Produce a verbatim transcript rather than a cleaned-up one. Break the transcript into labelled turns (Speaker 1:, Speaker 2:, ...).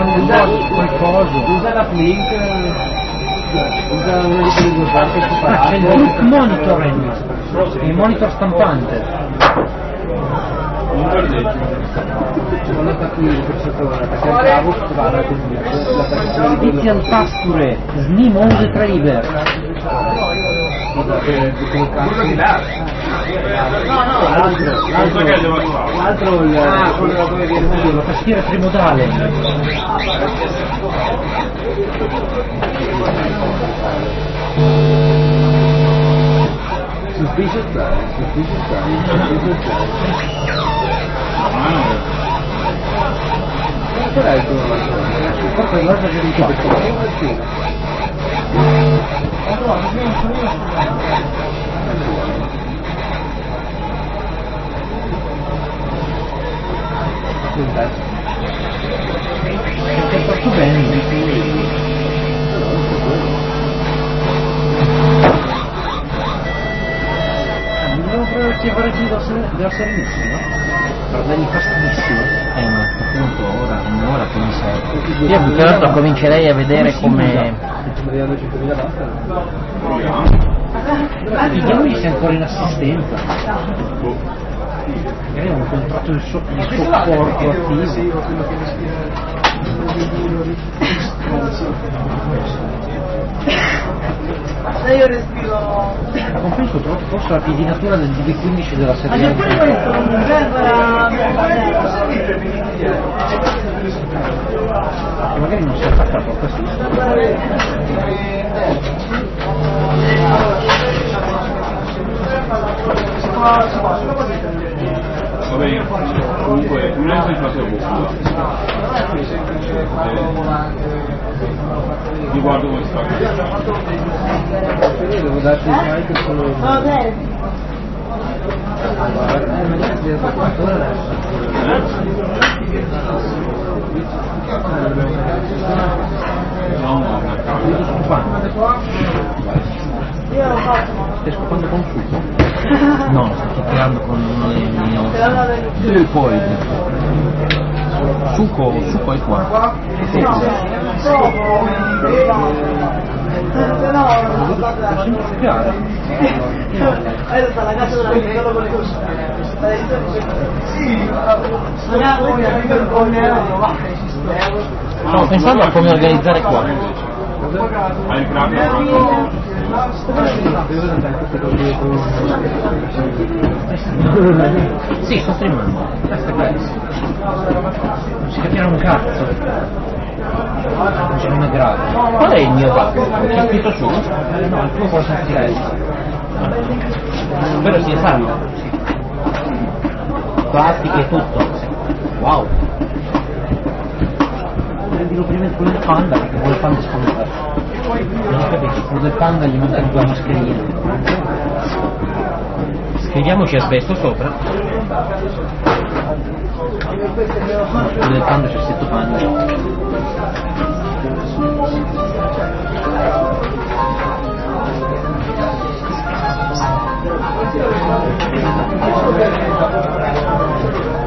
Speaker 1: usa qualcosa, usa la Flink, usa una di quelle due parti separate.
Speaker 2: C'è il Book Monitor, il monitor stampante.
Speaker 1: Non attacchi il processatore, perché il cavo va da così.
Speaker 2: Digital Pasture, S N I Mose Driver.
Speaker 1: No, no, l'altro, l'altro, l'altro il ah, quello dove viene
Speaker 2: la tastiera trimodale.
Speaker 1: Suspicious Drive, Suspicious Drive, Suspicious Drive. Qual è il tuo lavoro?
Speaker 2: Forse è l'altro che dico. Perché è fatto bene. Devo provare a fare della Serenissima per dargli fastidissimo.
Speaker 3: Eh ma appunto ora come ora come serve. Io più che altro comincerei a vedere come.
Speaker 2: Vediamogli se è ancora in assistenza. Magari hanno contratto il so- il supporto attivo.
Speaker 4: Io respiro.
Speaker 2: A compenso trovo forse la piedinatura del D B quindici della
Speaker 4: Ma c'è
Speaker 2: serie.
Speaker 4: pure questo, non c'è ancora.
Speaker 2: E magari non si è attaccato a questo.
Speaker 5: Va bene, comunque non è sempre stato io guardo come sta.
Speaker 1: Devo darti il mic solo il...
Speaker 4: Va bene.
Speaker 1: Eh, magari si è fatto
Speaker 5: No, no, una
Speaker 2: Mi sto scopando.
Speaker 4: Io l'ho fatto.
Speaker 2: Stai scopando con succo? No, sto tirando con uno dei miei
Speaker 1: il poi.
Speaker 2: succo, succo è qua.
Speaker 4: No, se no non lo
Speaker 2: Lo sento succhiare.
Speaker 4: adesso sta la casa della mia con le cose. Sì,
Speaker 3: Stavo pensando a come organizzare qua.
Speaker 5: hai il crack
Speaker 2: Sì, sto streamando. Non si capirà un cazzo. Non c'è una grave.
Speaker 3: Qual è il mio bug? C'è scritto su?
Speaker 2: No, il tuo può essere
Speaker 3: Spero sia salvo. Plastica e tutto. Wow.
Speaker 2: Prendilo prima di quello del panda, perché quello del panda è scommesso. Non ho capito, quello del panda gli mancano due mascherine.
Speaker 3: Scriviamoci asbesto sopra.
Speaker 2: Quello del panda c'è il setto panda.